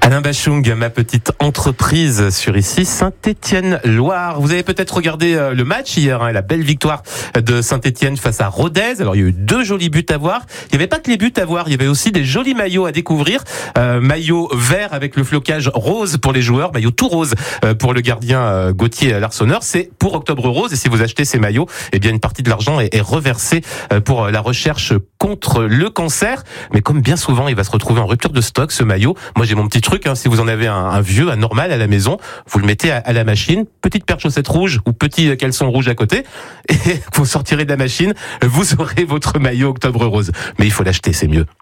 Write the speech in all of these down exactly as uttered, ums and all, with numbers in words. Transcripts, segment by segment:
Alain Bachung, ma petite entreprise sur ici, Saint-Étienne-Loire. Vous avez peut-être regardé le match hier, hein, la belle victoire de Saint-Étienne face à Rodez. Alors il y a eu deux jolis buts à voir. Il n'y avait pas que les buts à voir, il y avait aussi des jolis maillots à découvrir. Euh, maillot vert avec le flocage rose pour les joueurs, maillot tout rose pour le gardien euh, Gauthier Larsonneur. C'est pour Octobre Rose et si vous achetez ces maillots, eh bien une partie de l'argent est, est reversée pour la recherche contre le cancer. Mais comme bien souvent, il va se retrouver en rupture de stock ce maillot. Moi j'ai mon petit truc. Hein, si vous en avez un, un vieux, un normal à la maison, vous le mettez à, à la machine, petite paire de chaussettes rouges ou petit caleçon rouge à côté, et vous sortirez de la machine, vous aurez votre maillot Octobre Rose. Mais il faut l'acheter, c'est mieux.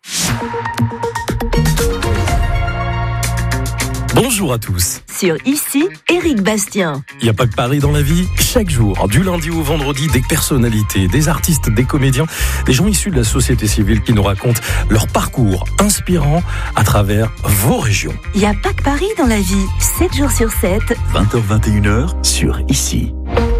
Bonjour à tous. Sur Ici, Éric Bastien. Il n'y a pas que Paris dans la vie. Chaque jour, du lundi au vendredi, des personnalités, des artistes, des comédiens, des gens issus de la société civile qui nous racontent leur parcours inspirant à travers vos régions. Il n'y a pas que Paris dans la vie. sept jours sur sept. vingt heures vingt et une heures sur Ici.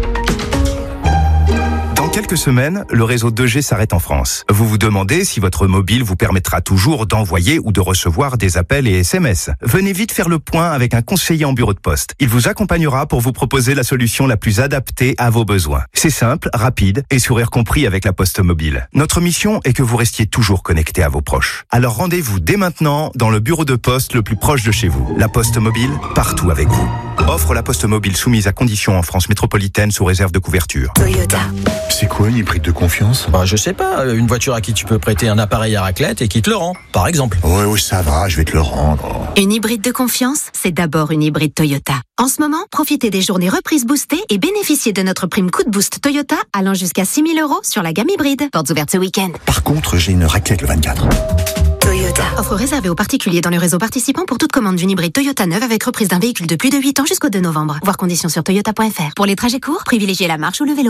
Dans quelques semaines, le réseau deux G s'arrête en France. Vous vous demandez si votre mobile vous permettra toujours d'envoyer ou de recevoir des appels et S M S. Venez vite faire le point avec un conseiller en bureau de poste. Il vous accompagnera pour vous proposer la solution la plus adaptée à vos besoins. C'est simple, rapide et sourire compris avec la Poste Mobile. Notre mission est que vous restiez toujours connecté à vos proches. Alors rendez-vous dès maintenant dans le bureau de poste le plus proche de chez vous. La Poste Mobile, partout avec vous. Offre la Poste Mobile soumise à conditions en France métropolitaine sous réserve de couverture. Toyota. C'est quoi une hybride de confiance ? Bah, je sais pas, une voiture à qui tu peux prêter un appareil à raclette et qui te le rend, par exemple. Ouais, ouais, ça va, je vais te le rendre. Une hybride de confiance, c'est d'abord une hybride Toyota. En ce moment, profitez des journées reprises boostées et bénéficiez de notre prime coup de boost Toyota allant jusqu'à six mille euros sur la gamme hybride. Portes ouvertes ce week-end. Par contre, j'ai une raclette le vingt-quatre. Toyota. Offre réservée aux particuliers dans le réseau participant pour toute commande d'une hybride Toyota neuve avec reprise d'un véhicule de plus de huit ans jusqu'au deux novembre. Voir conditions sur toyota point f r. Pour les trajets courts, privilégiez la marche ou le vélo.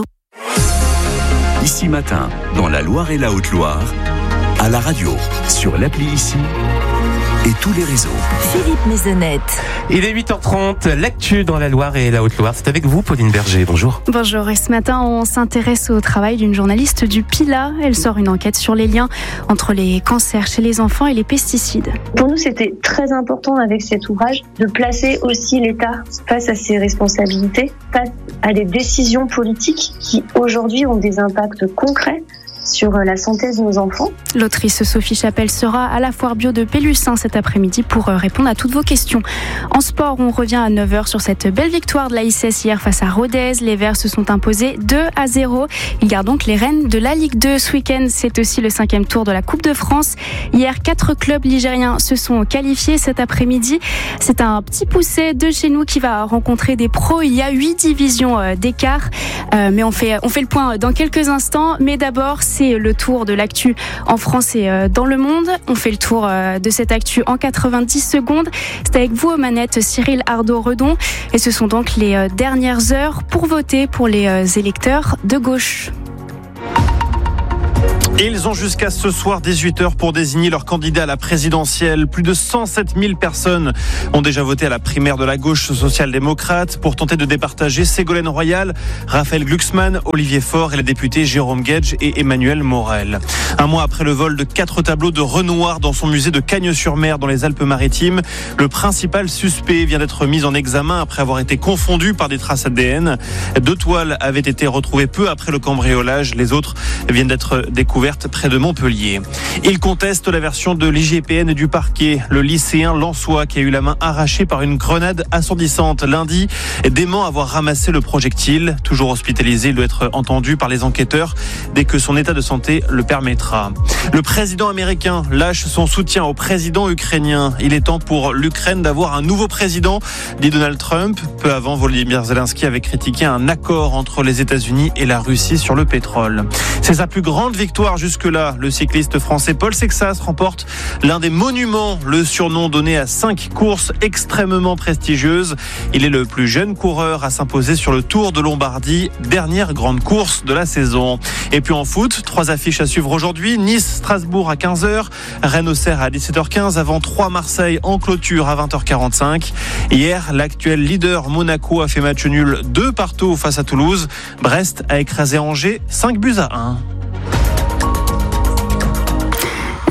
Ici matin, dans la Loire et la Haute-Loire, à la radio, sur l'appli Ici et tous les réseaux. Philippe Maisonnette. Il est huit heures trente, l'actu dans la Loire et la Haute-Loire. C'est avec vous, Pauline Berger. Bonjour. Bonjour. Et ce matin, on s'intéresse au travail d'une journaliste du Pilat. Elle sort une enquête sur les liens entre les cancers chez les enfants et les pesticides. Pour nous, c'était très important avec cet ouvrage de placer aussi l'État face à ses responsabilités, face à des décisions politiques qui aujourd'hui ont des impacts concrets sur la santé de nos enfants. L'autrice Sophie Chapelle sera à la foire bio de Pélussin cet après-midi pour répondre à toutes vos questions. En sport, on revient à neuf heures sur cette belle victoire de l'A S S hier face à Rodez. Les Verts se sont imposés deux à zéro. Ils gardent donc les rênes de la Ligue deux ce week-end. C'est aussi le cinquième tour de la Coupe de France. Hier, quatre clubs ligériens se sont qualifiés cet après-midi. C'est un petit poussé de chez nous qui va rencontrer des pros. Il y a huit divisions d'écart. Euh, mais on fait, on fait le point dans quelques instants. Mais d'abord, c'est le tour de l'actu en France et dans le monde. On fait le tour de cette actu en quatre-vingt-dix secondes. C'est avec vous aux manettes, Cyril Ardo-Redon. Et ce sont donc les dernières heures pour voter pour les électeurs de gauche. Et ils ont jusqu'à ce soir dix-huit heures pour désigner leur candidat à la présidentielle. Plus de cent sept mille personnes ont déjà voté à la primaire de la gauche social-démocrate pour tenter de départager Ségolène Royal, Raphaël Glucksmann, Olivier Faure et les députés Jérôme Guedj et Emmanuel Morel. Un mois après le vol de quatre tableaux de Renoir dans son musée de Cagnes-sur-Mer dans les Alpes-Maritimes, le principal suspect vient d'être mis en examen après avoir été confondu par des traces A D N. Deux toiles avaient été retrouvées peu après le cambriolage. Les autres viennent d'être découvertes près de Montpellier. Il conteste la version de l'I G P N et du parquet. Le lycéen lensois qui a eu la main arrachée par une grenade assourdissante lundi dément avoir ramassé le projectile. Toujours hospitalisé, il doit être entendu par les enquêteurs dès que son état de santé le permettra. Le président américain lâche son soutien au président ukrainien. Il est temps pour l'Ukraine d'avoir un nouveau président, dit Donald Trump. Peu avant, Volodymyr Zelensky avait critiqué un accord entre les États-Unis et la Russie sur le pétrole. C'est sa plus grande victoire jusque-là. Le cycliste français Paul Sexas remporte l'un des monuments, le surnom donné à cinq courses extrêmement prestigieuses. Il est le plus jeune coureur à s'imposer sur le Tour de Lombardie, dernière grande course de la saison. Et puis en foot, trois affiches à suivre aujourd'hui. Nice-Strasbourg à quinze heures, Rennes-Auxerre à dix-sept heures quinze, avant trois Marseille en clôture à vingt heures quarante-cinq. Hier, l'actuel leader Monaco a fait match nul deux partout face à Toulouse. Brest a écrasé Angers cinq buts à un.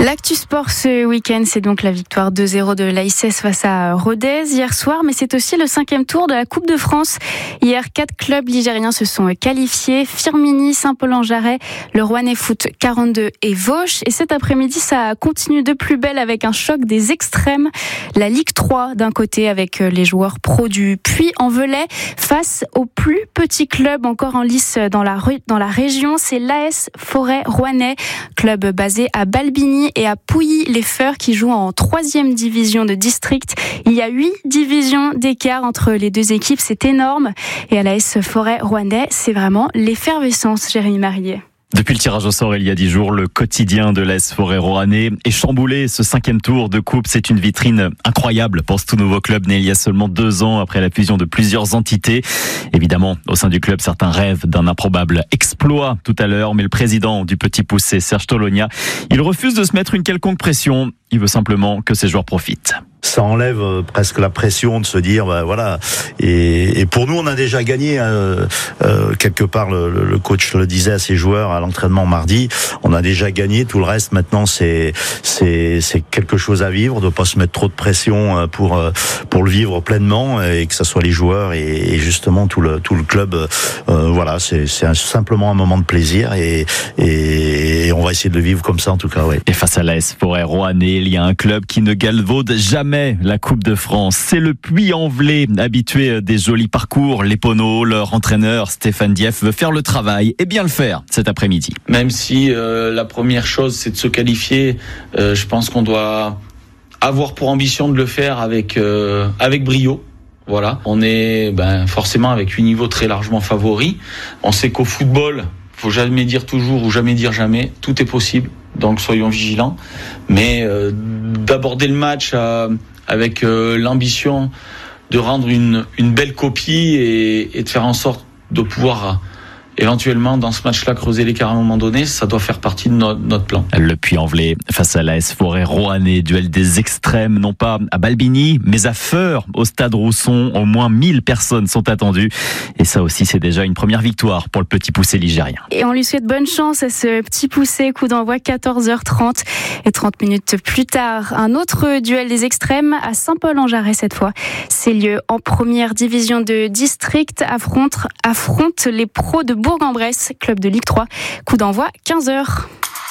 L'actu sport ce week-end, c'est donc la victoire deux zéro de l'A S S face à Rodez hier soir, mais c'est aussi le cinquième tour de la Coupe de France. Hier, quatre clubs ligériens se sont qualifiés, Firminy, Saint-Paul-en-Jarret, le Rouennais Foot quarante-deux et Vauche. Et cet après-midi, ça continue de plus belle avec un choc des extrêmes. La Ligue trois d'un côté avec les joueurs pro du Puy-en-Velay face au plus petit club encore en lice dans la, dans la région, c'est l'A S Forêt Rouennais, club basé à Balbigny et à Pouilly-les-Feurs qui joue en troisième division de district. Il y a huit divisions d'écart entre les deux équipes, c'est énorme. Et à l'A S Forêt Rouennais, c'est vraiment l'effervescence, Jérémy Marillier. Depuis le tirage au sort il y a dix jours, le quotidien de l'A S Forêt Rouennais est chamboulé. Ce cinquième tour de coupe, c'est une vitrine incroyable pour ce tout nouveau club né il y a seulement deux ans après la fusion de plusieurs entités. Évidemment, au sein du club, certains rêvent d'un improbable exploit tout à l'heure, mais le président du Petit Poucet, Serge Tolonia, il refuse de se mettre une quelconque pression. Il veut simplement que ses joueurs profitent. Ça enlève euh, presque la pression de se dire, bah, voilà. Et, et pour nous, on a déjà gagné euh, euh, quelque part. Le, le coach le disait à ses joueurs à l'entraînement mardi. On a déjà gagné. Tout le reste, maintenant, c'est c'est c'est quelque chose à vivre. De pas se mettre trop de pression pour pour le vivre pleinement et que ça soit les joueurs et, et justement tout le tout le club. Euh, voilà, c'est c'est un, simplement un moment de plaisir et, et et on va essayer de le vivre comme ça en tout cas. Ouais. Et face à l'A S Forêt Rouennais, il y a un club qui ne galvaude jamais la Coupe de France. C'est le Puy-en-Velay, habitué des jolis parcours. Les Poneaux, leur entraîneur Stéphane Dieff veut faire le travail et bien le faire cet après-midi. Même si euh, la première chose c'est de se qualifier, euh, je pense qu'on doit avoir pour ambition de le faire avec euh, avec brio. Voilà, on est ben, forcément avec huit niveaux très largement favoris. On sait qu'au football, faut jamais dire toujours ou jamais dire jamais. Tout est possible. Donc soyons vigilants, mais euh, d'aborder le match euh, avec euh, l'ambition de rendre une, une belle copie et, et de faire en sorte de pouvoir euh, éventuellement dans ce match-là creuser l'écart à un moment donné, ça doit faire partie de notre, notre plan. Le Puy-en-Velay face à l'A S Forêt Rouennais, duel des extrêmes, non pas à Balbigny, mais à Feurs, au stade Rousson. Au moins mille personnes sont attendues. Et ça aussi, c'est déjà une première victoire pour le Petit Poucet ligérien. Et on lui souhaite bonne chance à ce Petit Poucet, coup d'envoi quatorze heures trente. Et trente minutes plus tard, un autre duel des extrêmes à Saint-Paul-en-Jarret cette fois. C'est lieu en première division de district, affronte, affronte les pros de Bourg-en-Bresse, club de Ligue trois. Coup d'envoi quinze heures.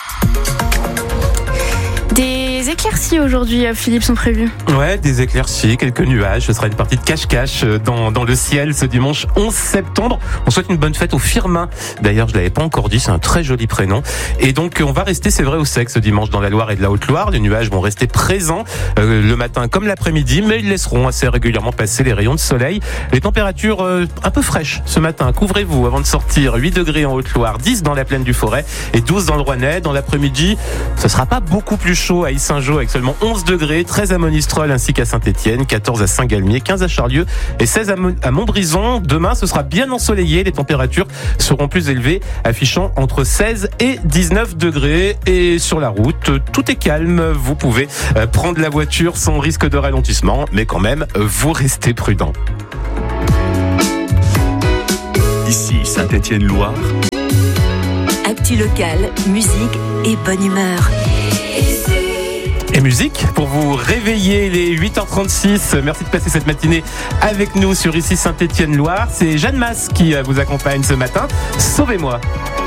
Des éclaircies aujourd'hui, Philippe, sont prévues. Ouais, des éclaircies, quelques nuages. Ce sera une partie de cache-cache dans, dans le ciel ce dimanche onze septembre. On souhaite une bonne fête aux Firmin. D'ailleurs, je l'avais pas encore dit, c'est un très joli prénom. Et donc, on va rester, c'est vrai, au sec ce dimanche dans la Loire et de la Haute-Loire. Les nuages vont rester présents euh, le matin comme l'après-midi, mais ils laisseront assez régulièrement passer les rayons de soleil. Les températures euh, un peu fraîches ce matin. Couvrez-vous avant de sortir. huit degrés en Haute-Loire, dix dans la plaine du Forêt et douze dans le Rouennais. Dans l'après-midi, ce sera pas beaucoup plus chaud à Yssingeaux avec seulement onze degrés, treize à Monistrol ainsi qu'à Saint-Étienne, quatorze à Saint-Galmier, quinze à Charlieu et seize à Montbrison. Demain, ce sera bien ensoleillé. Les températures seront plus élevées, affichant entre seize et dix-neuf degrés. Et sur la route, tout est calme. Vous pouvez prendre la voiture sans risque de ralentissement, mais quand même, vous restez prudent. Ici Saint-Étienne-Loire. Actu locale, musique et bonne humeur. Et musique pour vous réveiller, les huit heures trente-six. Merci de passer cette matinée avec nous sur ici Saint-Étienne-Loire. C'est Jeanne Masse qui vous accompagne ce matin. Sauvez-moi.